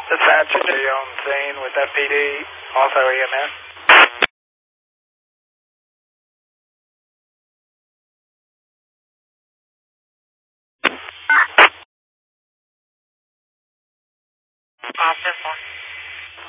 Dispatch, are you on scene with FPD, also EMS?